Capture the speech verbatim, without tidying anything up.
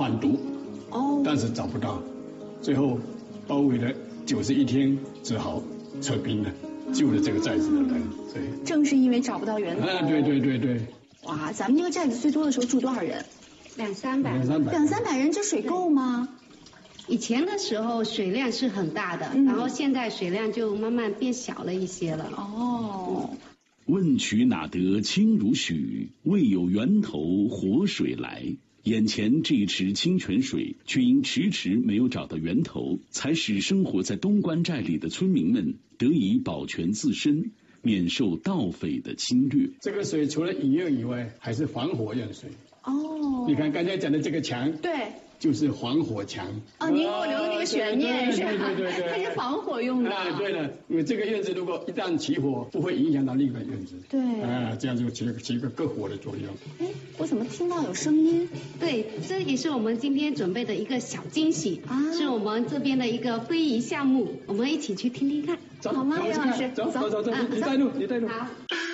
贩毒，哦，但是找不到，最后包围了九十一天，只好撤兵了，救了这个寨子的人。对， 正是因为找不到源头。 啊，对对对对。 哇，咱们这个寨子最多的时候住多少人？ 两三百。 两三百。 两三百人，这水够吗？ 以前的时候水量是很大的，嗯、然后现在水量就慢慢变小了一些了。 哦。 问渠哪得清如许，为有源头活水来。眼前这池清泉水，却因迟迟没有找到源头，才使生活在东关寨里的村民们得以保全自身，免受盗匪的侵略。 这个水除了饮用以外，还是防火用水。哦。你看刚才讲的这个墙。 对。 就是防火墙。 哦，您给我留的那个悬念是吧？ 对对对对， 它是防火用的。 啊，对了，因为这个院子如果一旦起火，不会影响到另一个院子。 对。 啊，这样就起起一个隔火的作用。 哎，我怎么听到有声音？ 对，这也是我们今天准备的一个小惊喜，啊、是我们这边的一个非遗项目，我们一起去听听看， 走好吗？ 杨老师，走走走走，你带路，你带路。 好。